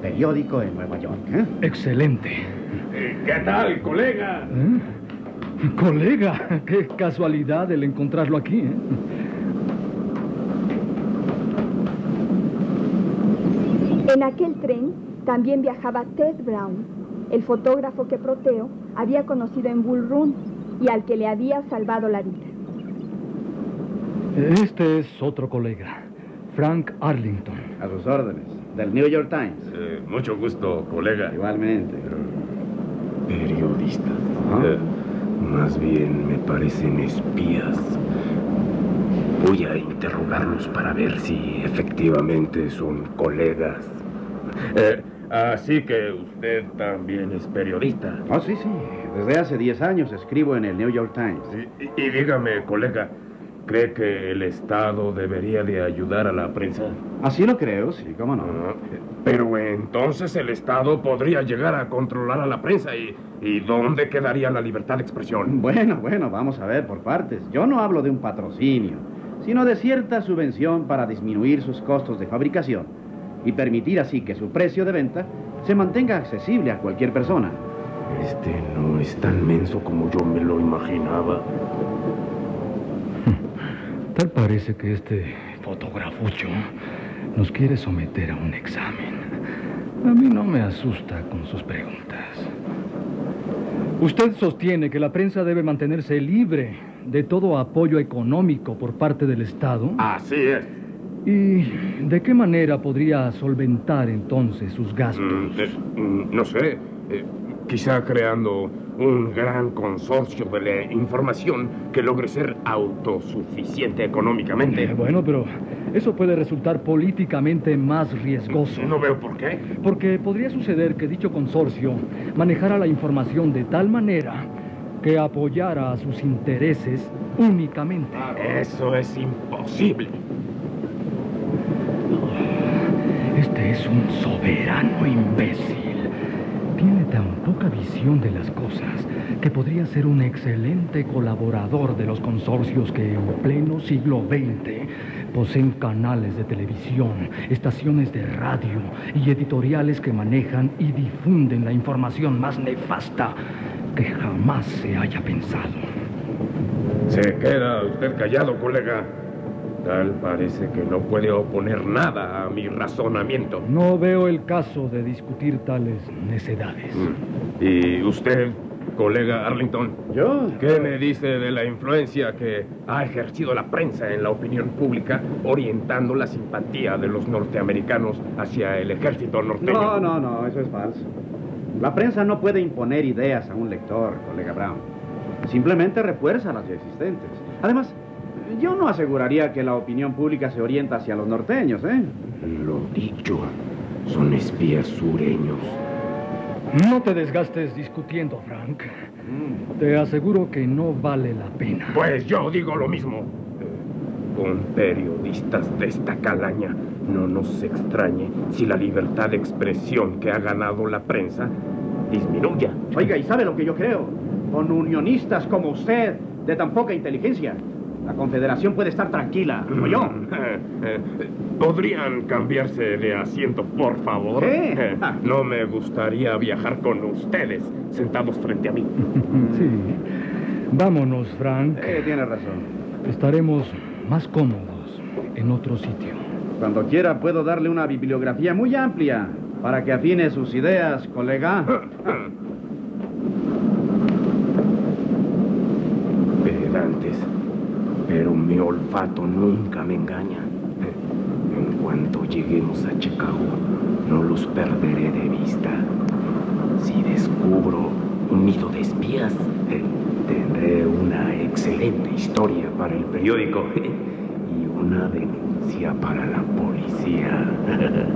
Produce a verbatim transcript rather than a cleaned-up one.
periódico en Nueva York. ¿eh? Excelente. ¿Qué tal, colega? ¿Eh? Colega, qué casualidad el encontrarlo aquí, ¿eh? En aquel tren también viajaba Ted Brown, el fotógrafo que Proteo había conocido en Bull Run y al que le había salvado la vida. Este es otro colega, Frank Arlington. A sus órdenes, del New York Times. Eh, mucho gusto, colega. Igualmente. Periodistas. ¿Ah? Eh, más bien me parecen espías. Voy a interrogarlos para ver si efectivamente son colegas. Eh, así que usted también es periodista. Oh, sí, sí. Desde hace diez años escribo en el New York Times. Y, y dígame, colega, ¿cree que el Estado debería de ayudar a la prensa? Así lo creo, sí, cómo no. Ah, pero entonces el Estado podría llegar a controlar a la prensa y, ¿y dónde quedaría la libertad de expresión? Bueno, bueno, vamos a ver por partes. Yo no hablo de un patrocinio, sino de cierta subvención para disminuir sus costos de fabricación y permitir así que su precio de venta se mantenga accesible a cualquier persona. Este no es tan menso como yo me lo imaginaba. Tal parece que este fotografucho nos quiere someter a un examen. A mí no me asusta con sus preguntas. Usted sostiene que la prensa debe mantenerse libre de todo apoyo económico por parte del Estado. Así es. ¿Y de qué manera podría solventar entonces sus gastos? Mm, eh, mm, no sé, eh, quizá creando un gran consorcio de la información que logre ser autosuficiente económicamente. Eh, bueno, pero eso puede resultar políticamente más riesgoso. No veo por qué. Porque podría suceder que dicho consorcio manejara la información de tal manera que apoyara a sus intereses únicamente. Eso es imposible. Este es un soberano imbécil. Tiene tan poca visión de las cosas que podría ser un excelente colaborador de los consorcios que en pleno siglo veinte poseen canales de televisión, estaciones de radio y editoriales que manejan y difunden la información más nefasta que jamás se haya pensado. Se queda usted callado, colega. Tal parece que no puede oponer nada a mi razonamiento. No veo el caso de discutir tales necedades. ¿Y usted, colega Arlington? ¿Yo? ¿Qué me dice de la influencia que ha ejercido la prensa en la opinión pública, orientando la simpatía de los norteamericanos hacia el ejército norteño? No, no, no, eso es falso. La prensa no puede imponer ideas a un lector, colega Brown. Simplemente refuerza las ya existentes. Además, yo no aseguraría que la opinión pública se orienta hacia los norteños, ¿eh? Lo dicho, son espías sureños. No te desgastes discutiendo, Frank. Te aseguro que no vale la pena. Pues yo digo lo mismo. Con periodistas de esta calaña, no nos extrañe si la libertad de expresión que ha ganado la prensa disminuya. Oiga, ¿y sabe lo que yo creo? Con unionistas como usted, de tan poca inteligencia, la Confederación puede estar tranquila, como yo. Eh, eh, ¿Podrían cambiarse de asiento, por favor? ¿Qué? Eh, no me gustaría viajar con ustedes, sentados frente a mí. Sí. Vámonos, Frank. Eh, tiene razón. Estaremos más cómodos en otro sitio. Cuando quiera puedo darle una bibliografía muy amplia para que afine sus ideas, colega. Pedantes. Pero mi olfato nunca me engaña. En cuanto lleguemos a Chicago, no los perderé de vista. Si descubro un nido de espías, tendré una excelente historia para el periódico y una denuncia para la policía.